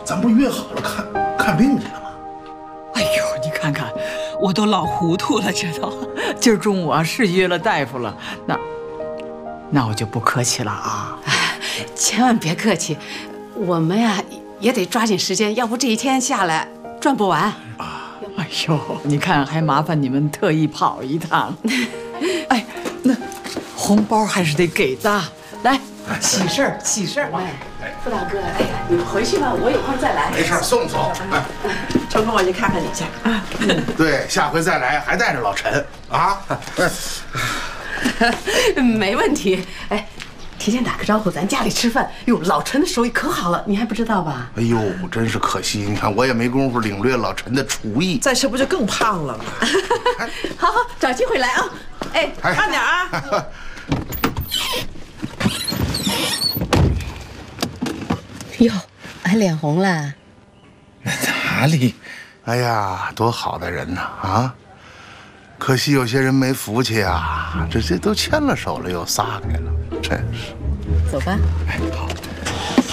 咱不约好了看病去了吗？ 哎呦，你看看，我都老糊涂了，这都。今儿中午啊是约了大夫了，那我就不客气了啊。 千万别客气，我们呀也得抓紧时间，要不这一天下来赚不完啊。哎呦，你看还麻烦你们特意跑一趟。哎，那红包还是得给的，来。喜事儿，喜事儿！ 傅大哥，哎呀，你们回去吧，我有空再来。 没事，送。 成功，我去看看你去啊。 对，下回再来还带着老陈啊。 没问题。哎，提前打个招呼，咱家里吃饭。哟，老陈的手艺可好了，你还不知道吧？ 哎呦，真是可惜！你看我也没工夫领略老陈的厨艺。 再吃不就更胖了吗？ 好，找机会来啊！哎，慢点啊！哟，还脸红了？ 哪里？哎呀，多好的人呐！啊，可惜有些人没福气啊，这都牵了手了又撒开了，真是。 走吧。 哎，好。